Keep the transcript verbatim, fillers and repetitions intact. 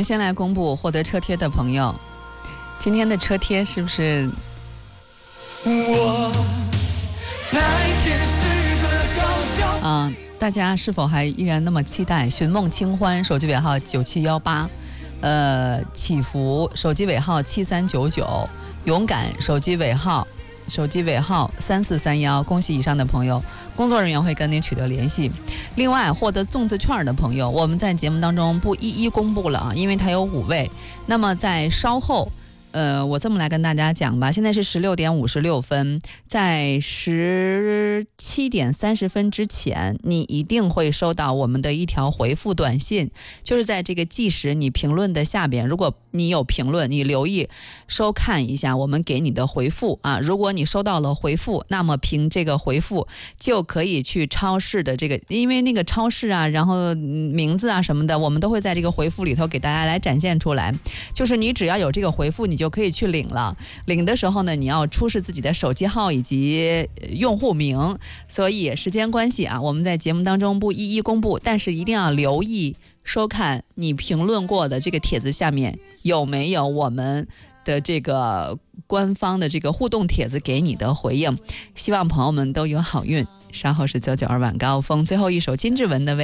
们先来公布获得车贴的朋友，今天的车贴是不是？我白天是个高校啊，大家是否还依然那么期待？寻梦清欢手机尾号九七一八，呃，祈福手机尾号七三九九，勇敢手机尾号手机尾号三四三一，恭喜以上的朋友，工作人员会跟您取得联系。另外，获得粽子券的朋友，我们在节目当中不一一公布了啊，因为它有五位。那么在稍后。呃，我这么来跟大家讲吧，现在是十六点五十六分，在十七点三十分之前，你一定会收到我们的一条回复短信，就是在这个计时你评论的下边，如果你有评论，你留意收看一下我们给你的回复啊。如果你收到了回复，那么凭这个回复就可以去超市的这个，因为那个超市啊，然后名字啊什么的，我们都会在这个回复里头给大家来展现出来。就是你只要有这个回复，你就就可以去领了。领的时候呢，你要出示自己的手机号以及用户名。所以时间关系啊，我们在节目当中不一一公布，但是一定要留意收看你评论过的这个帖子下面有没有我们的这个官方的这个互动帖子给你的回应。希望朋友们都有好运。稍后是九九二晚高峰，最后一首金志文的